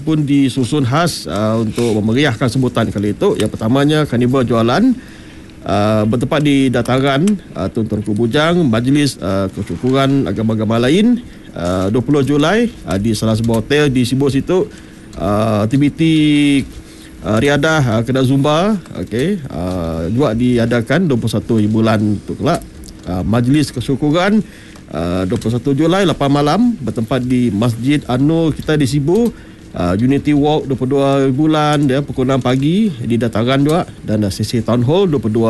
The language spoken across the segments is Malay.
pun disusun khas untuk memeriahkan sambutan kali itu. Yang pertamanya Karnival Jualan bertempat di dataran Tun-Tunku Bujang, Majlis Kesyukuran Agama-agama lain 20 Julai di salah sebuah hotel di Sibu situ. Aktiviti riadah kena Zumba juga diadakan 21 bulan tu kelak. Majlis Kesyukuran 21 Julai 8 malam bertempat di Masjid An-Nur kita di Sibu. Unity Walk 22 bulan pukul 6 pagi di dataran juga, dan sesi Town Hall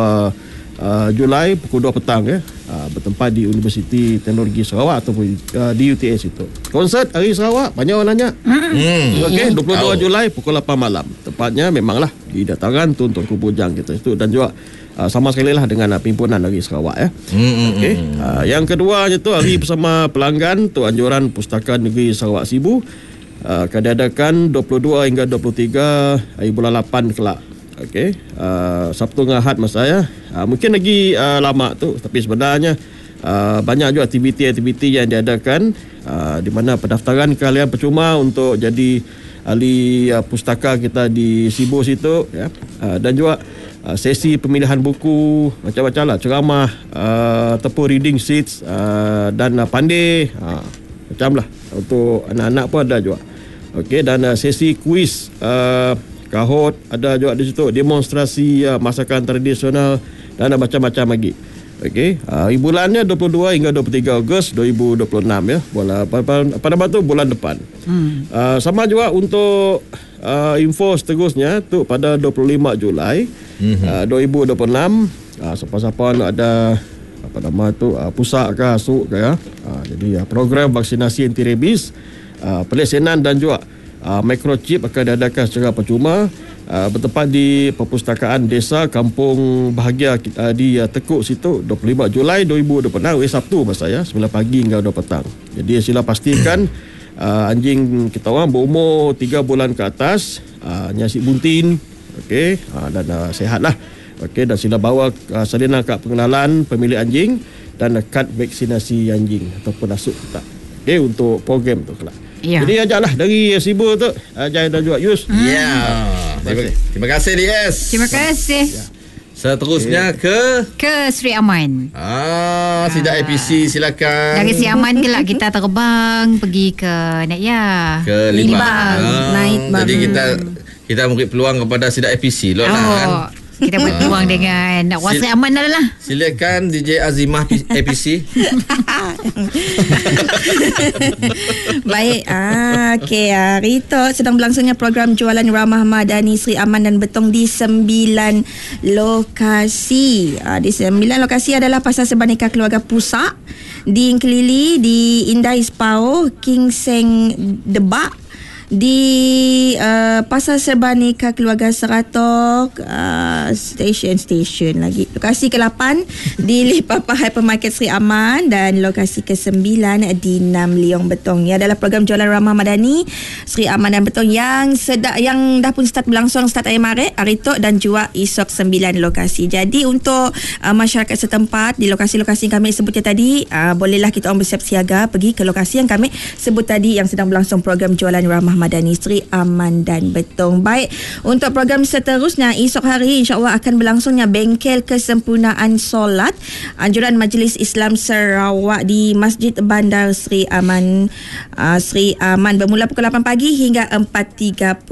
22 Julai pukul 2 petang bertempat di Universiti Teknologi Sarawak ataupun di UTS itu. Konsert Hari Sarawak banyak orang nanya. 22 Julai pukul 8 malam. Tempatnya memanglah di dataran Tun-Tunku Bujang kita itu, dan juga sama sekali lah dengan pimpinan Hari Sarawak Yang kedua itu Hari Bersama Pelanggan tu Anjuran Pustaka Negeri Sarawak Sibu akan diadakan 22 hingga 23 hari bulan 8 kelak. Sabtu dengan Ahad masa mungkin lagi lama tu, tapi sebenarnya banyak juga aktiviti-aktiviti yang diadakan di mana pendaftaran kalian percuma untuk jadi ahli pustaka kita di Sibu situ dan juga sesi pemilihan buku macam-macam lah, ceramah ataupun reading sheets dan pandai macam lah untuk anak-anak pun ada juga. Dan sesi kuis kahot ada juga di situ, demonstrasi masakan tradisional dan macam-macam lagi. Bulannya 22 hingga 23 Ogos 2026 pada waktu bulan depan. Sama juga untuk info seterusnya tu pada 25 Julai 2026 siapa-siapa nak ada pusak ke asuk ke jadi program vaksinasi anti rabies, pelesenan dan juga microchip akan diadakan secara percuma bertempat di Perpustakaan Desa Kampung Bahagia di Tekuk situ 25 Julai 2026 Sabtu masa 9 pagi hingga 2 petang. Jadi sila pastikan anjing kita orang berumur 3 bulan ke atas, nyasik buntin dan sehatlah. Dan sila bawa salinan kad pengenalan pemilik anjing dan kad vaksinasi anjing ataupun asuk kita. Untuk program tu kelak. Jadi ajaklah dari Sibu tu Jai dan juga Yus. Terima kasih DS. Terima kasih. Seterusnya ke Sri Aman. Sidak APC silakan. Dari Sri Aman kelak kita terbang pergi ke Naya. Ke Limbang. Jadi kita beri peluang kepada Sidak APC kan. Kita berpeluang dengan Sri Aman adalah. Silakan DJ Azimah APC. Baik. Hari itu sedang berlangsungnya program jualan ramah madani Sri Aman dan Betong di 9 lokasi. Di 9 lokasi adalah Pasar Serba Nikah Keluarga Pusak, di Kelili, di Indah Ispao, King Seng Debak, di Pasar Serba Nikah Keluarga Seratok, stesen lagi. Lokasi ke-8 di Lipapa Hypermarket Sri Aman, dan lokasi ke-9 di Nam Leong Betong. Ini adalah program jualan ramah madani Sri Aman dan Betong yang dah pun start berlangsung start Maret hari tu, dan juga esok 9 lokasi. Jadi untuk masyarakat setempat di lokasi-lokasi yang kami sebutnya tadi, bolehlah kita orang bersiap siaga pergi ke lokasi yang kami sebut tadi yang sedang berlangsung program jualan ramah madani Sri Aman dan Betong. Baik, untuk program seterusnya esok hari insya-Allah akan berlangsungnya bengkel kesempurnaan solat anjuran Majlis Islam Sarawak di Masjid Bandar Sri Aman bermula pukul 8 pagi hingga 4.30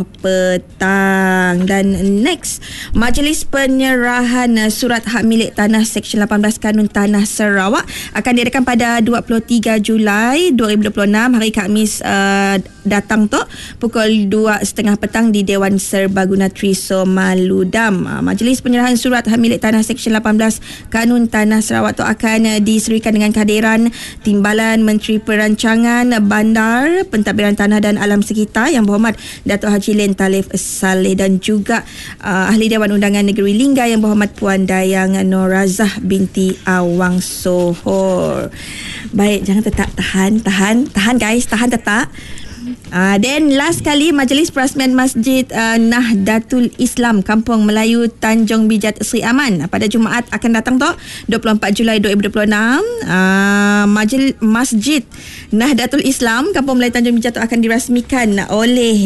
petang. Dan next, Majlis Penyerahan Surat Hak Milik Tanah Seksyen 18 Kanun Tanah Sarawak akan diadakan pada 23 Julai 2026 hari Khamis datang tu pukul 2.30 petang di Dewan Serbaguna Triso Maludam. Majlis Penyerahan Surat Hak Milik Tanah Seksyen 18 Kanun Tanah Sarawak tu akan diseruikan dengan kehadiran Timbalan Menteri Perancangan Bandar, Pentadbiran Tanah dan Alam Sekitar Yang Berhormat Datuk Haji Len Talif Saleh, dan juga Ahli Dewan Undangan Negeri Lingga Yang Berhormat Puan Dayang Norazah binti Awang Sohor. Baik, jangan tetap tahan guys, tahan tetap. Then last kali Majlis Perasmian Masjid Nahdlatul Islam Kampung Melayu Tanjung Bijat Sri Aman pada Jumaat akan datang tu 24 Julai 2026. Masjid Nahdlatul Islam Kampung Melayu Tanjung Bijat tu akan dirasmikan oleh